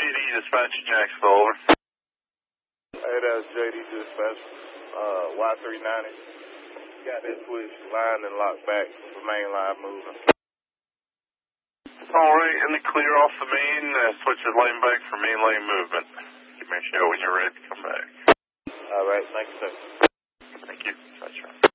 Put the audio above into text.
JD dispatch Jacksonville, over. Hey, that's JD dispatch, Y390. Got that switch line and locked back, the main line moving. Alright, in the clear off the main, switch the lane back for main lane movement. Give me a show when you're ready to come back. Alright, thank you, sir. Thank you. That's right.